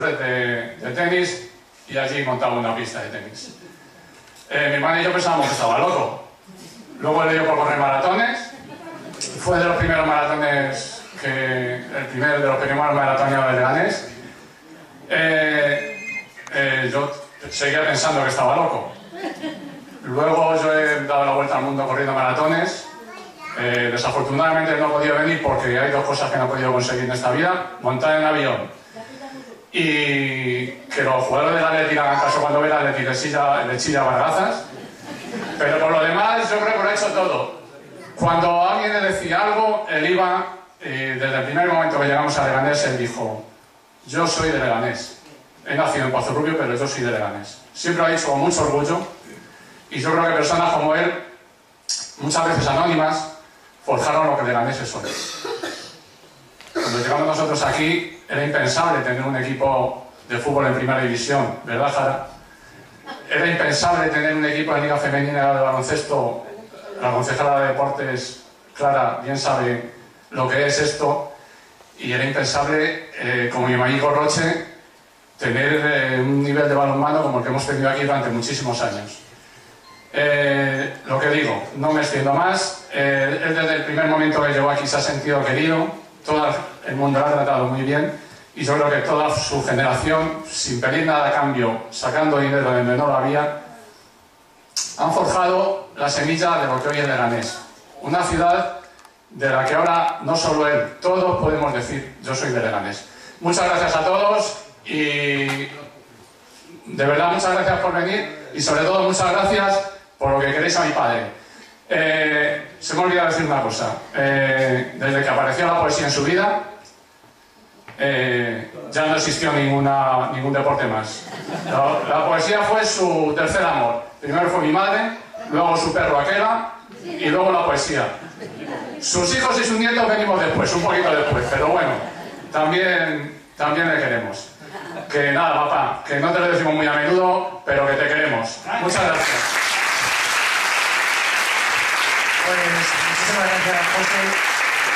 de tenis y allí montaba una pista de tenis. Mi hermana y yo pensábamos que estaba loco. Luego le dio por correr maratones. Fue de los primeros maratones el primero de los primeros maratones de Leganés. Yo seguía pensando que estaba loco. Luego yo he dado la vuelta al mundo corriendo maratones. Desafortunadamente no he podido venir porque hay dos cosas que no he podido conseguir en esta vida: montar en avión y que los jugadores del Atleti hagan caso cuando ve el Atleti le chilla bargazas. Pero por lo demás yo creo que lo ha hecho todo. Cuando alguien le decía algo, él iba, desde el primer momento que llegamos a Leganés, él dijo: yo soy de Leganés. He nacido en Pozorrubio, pero yo soy de Leganés. Siempre lo ha dicho con mucho orgullo, y yo creo que personas como él, muchas veces anónimas, forjaron lo que Leganés es hoy. Cuando llegamos nosotros aquí, era impensable tener un equipo de fútbol en primera división, ¿verdad, Jara? Era impensable tener un equipo de liga femenina de baloncesto. La concejala de deportes, Clara, bien sabe lo que es esto. Y era impensable, como mi amigo Roche, tener un nivel de balonmano como el que hemos tenido aquí durante muchísimos años. Lo que digo, no me extiendo más. Él desde el primer momento que llegó aquí se ha sentido querido. Todo el mundo lo ha tratado muy bien. Y yo creo que toda su generación, sin pedir nada a cambio, sacando dinero de donde no lo había, han forjado la semilla de lo que hoy es Leganés. Una ciudad de la que ahora no solo él, todos podemos decir: yo soy de Leganés. Muchas gracias a todos y de verdad muchas gracias por venir, y sobre todo muchas gracias por lo que queréis a mi padre. Se me ha olvidado decir una cosa. Desde que apareció la poesía en su vida, ya no existió ningún deporte más. La poesía fue su tercer amor. Primero fue mi madre, luego su perro Aquela y luego la poesía. Sus hijos y sus nietos venimos después, un poquito después, pero bueno, también le queremos. Que nada, papá, que no te lo decimos muy a menudo, pero que te queremos. Muchas gracias. Pues muchísimas gracias, José.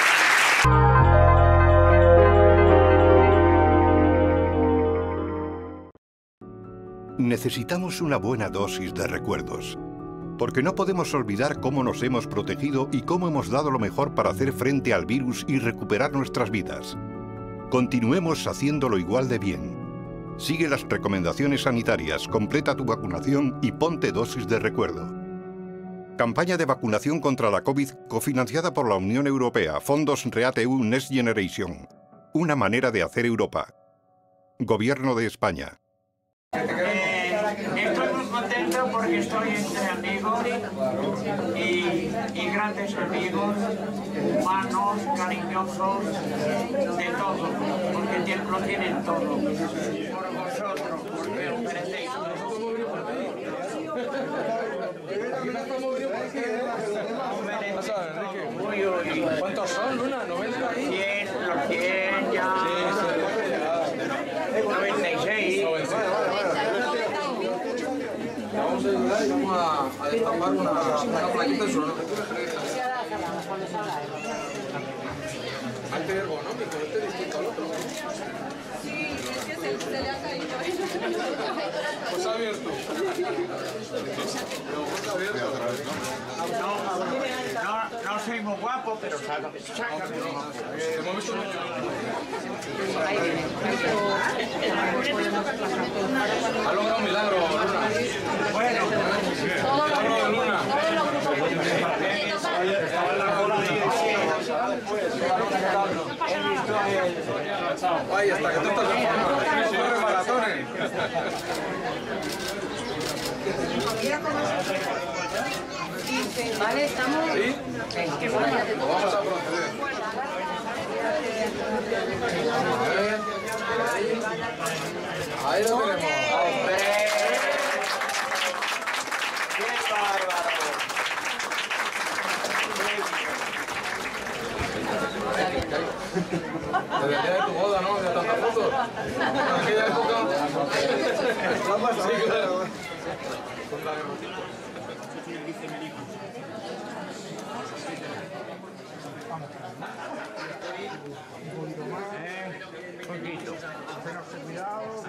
Necesitamos una buena dosis de recuerdos, porque no podemos olvidar cómo nos hemos protegido y cómo hemos dado lo mejor para hacer frente al virus y recuperar nuestras vidas. Continuemos haciéndolo igual de bien. Sigue las recomendaciones sanitarias, completa tu vacunación y ponte dosis de recuerdo. Campaña de vacunación contra la COVID cofinanciada por la Unión Europea, fondos REACT-EU Next Generation. Una manera de hacer Europa. Gobierno de España. Estoy muy contento porque estoy entre amigos y grandes amigos, humanos, cariñosos, de todo, porque lo tienen todo. Por vosotros, porque os merecéis. ¿Cuántos son, Luna? ¿90 ahí? 100, los 100 ya. 96. Vamos a ayudar y vamos a destapar una plaquita de su nombre. Antes ergonómico, este es distinto al otro. Sí, es que se le ha caído. Pues abierto. No soy muy guapo, pero sácame. Hemos visto mucho. Ha logrado un milagro, Luna. Bueno, Milagro de Luna. Ay, hasta que tú estás en forma. Corre maratones. Vale, estamos. ¿Sí? Lo vamos a proceder. Ahí lo tenemos. ¡hombre! ¡Qué bárbaro! Desde el día de tu boda, ¿no? De tanta fotos. En aquella época. Sí, claro. Poquito. Tenerse cuidado.